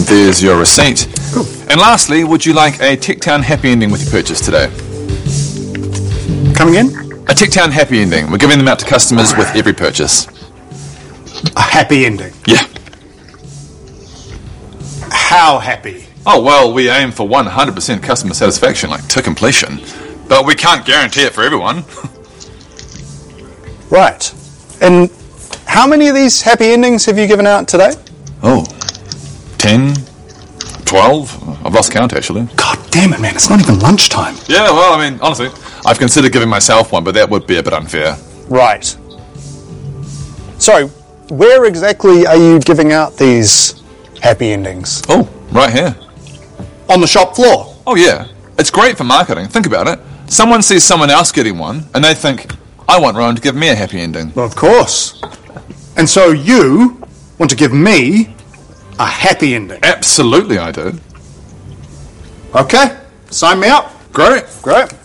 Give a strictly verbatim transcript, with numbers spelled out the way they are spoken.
There's your receipt. Cool. And lastly, would you like a Techtown happy ending with your purchase today? Coming in? A Techtown happy ending. We're giving them out to customers with every purchase. A happy ending. Yeah. How happy? Oh, well, we aim for one hundred percent customer satisfaction, like to completion. But we can't guarantee it for everyone. Right. And how many of these happy endings have you given out today? Oh, ten, twelve? I've lost count, actually. God damn it, man. It's not even lunchtime. Yeah, well, I mean, honestly, I've considered giving myself one, but that would be a bit unfair. Right. Sorry, where exactly are you giving out these happy endings? Oh, right here. On the shop floor? Oh, yeah. It's great for marketing. Think about it. Someone sees someone else getting one, and they think, I want Rowan to give me a happy ending. Well, of course. And so you want to give me a happy ending? Absolutely I do. Okay. Sign me up. Great. Great.